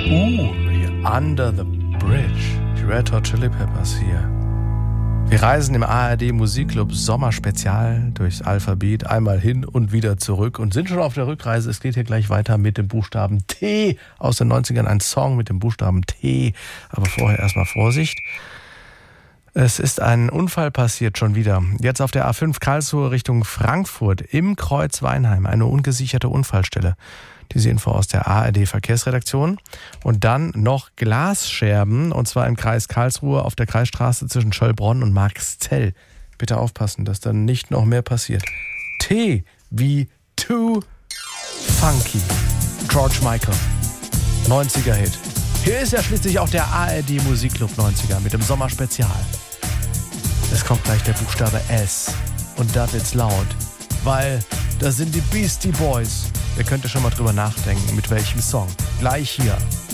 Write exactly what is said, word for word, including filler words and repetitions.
Uh, Under the Bridge. Die Red Hot Chili Peppers hier. Wir reisen im A R D Musikclub Sommerspezial durchs Alphabet einmal hin und wieder zurück und sind schon auf der Rückreise. Es geht hier gleich weiter mit dem Buchstaben T aus den neunzigern. Ein Song mit dem Buchstaben T. Aber vorher erstmal Vorsicht. Es ist ein Unfall passiert schon wieder. Jetzt auf der A fünf Karlsruhe Richtung Frankfurt im Kreuz Weinheim. Eine ungesicherte Unfallstelle. Diese Info aus der A R D Verkehrsredaktion. Und dann noch Glasscherben, und zwar im Kreis Karlsruhe auf der Kreisstraße zwischen Schöllbronn und Marxzell. Bitte aufpassen, dass dann nicht noch mehr passiert. T wie Too Funky. George Michael. neunziger Hit. Hier ist ja schließlich auch der A R D Musikclub neunziger mit dem Sommerspezial. Es kommt gleich der Buchstabe S. Und da wird's laut. Weil das sind die Beastie Boys. Ihr könnt ja schon mal drüber nachdenken, mit welchem Song. Gleich hier.